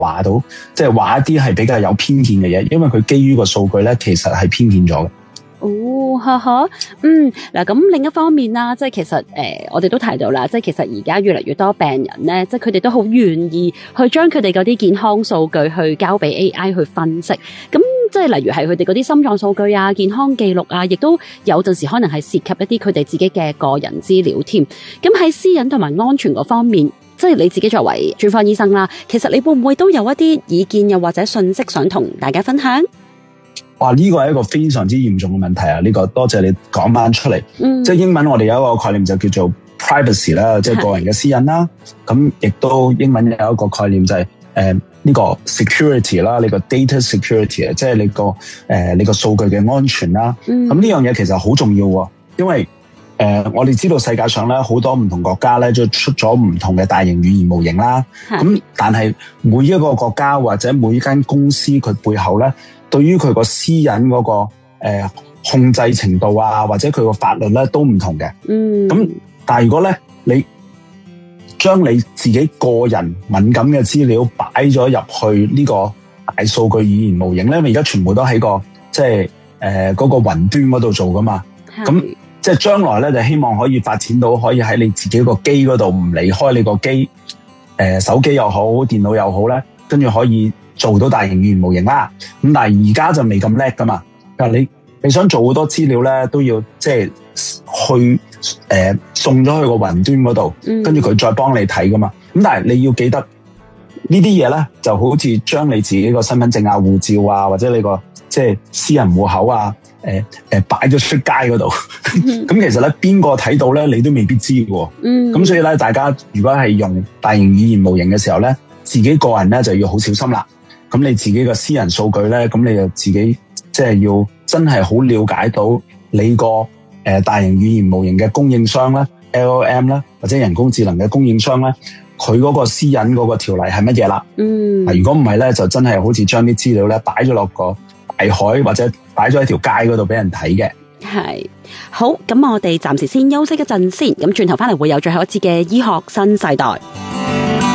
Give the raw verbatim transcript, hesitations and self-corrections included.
話到，即係話一啲係比較有偏見嘅嘢，因為佢基於個數據咧，其實係偏見咗嘅。 哦，哈哈，嗯，嗱，咁另一方面啦，即係其實誒、呃，我哋都提到啦，即係其實而家越嚟越多病人咧，即係佢哋都好願意去將佢哋嗰啲健康數據去交俾 A I 去分析，咁即係例如係佢哋嗰啲心臟數據啊、健康記錄啊，亦都有陣時可能係涉及一啲佢哋自己嘅個人資料添。咁喺私隱同埋安全嗰方面，即係你自己作為專科醫生啦，其實你會唔會都有一啲意見又或者信息想同大家分享？ 哇！呢個係一個非常之嚴重嘅問題啊！呢個多謝你講翻出嚟。嗯，即係英文我哋有一個概念就叫做 privacy 啦，即係個人嘅私隱啦。咁亦都英文有一個概念就係誒呢個 security 啦，呢個 data security 啊，即係你個誒、呃、你個數據嘅安全啦。嗯，咁呢樣嘢其實好重要喎，因為誒、呃、我哋知道世界上咧好多唔同國家咧就出咗唔同嘅大型語言模型啦。咁但係每一個國家或者每一間公司佢背後咧，對於佢個私隱嗰個誒控制程度啊，或者佢個法律咧都唔同嘅。嗯。咁但係如果咧你將你自己個人敏感嘅資料擺咗入去呢個大數據語言模型咧，因為而家全部都喺個即係誒嗰個雲端嗰度做噶嘛。咁即係將來咧就希望可以發展到可以喺你自己個機嗰度唔離開你個機，誒、呃、手機又好，電腦又好咧，跟住可以做到大型語言模型啦，咁但係而家就未咁叻噶嘛。但係你你想做好多資料咧，都要即係去誒、呃、送咗去個雲端嗰度，跟住佢再幫你睇噶嘛。咁但係你要記得呢啲嘢咧，就好似將你自己個身份證啊、護照啊，或者你個即係私人戶口啊，誒誒擺咗出街嗰度。咁其實咧，邊個睇到咧，你都未必知嘅。嗯。咁所以咧，大家如果係用大型語言模型嘅時候咧，自己個人咧就要好小心啦。咁你自己個私人數據咧，咁你就自己即係要真係好了解到你個誒、呃、大型語言模型嘅供應商咧 ，L L M 咧，或者人工智能嘅供應商咧，佢嗰個私隱嗰個條例係乜嘢啦？嗯，如果唔係咧，就真係好似將啲資料咧擺咗落個大海或者擺咗喺條街嗰度俾人睇嘅。 係，好，咁我哋暫時先休息一陣先，咁轉頭翻嚟會有最後一節嘅醫學新世代。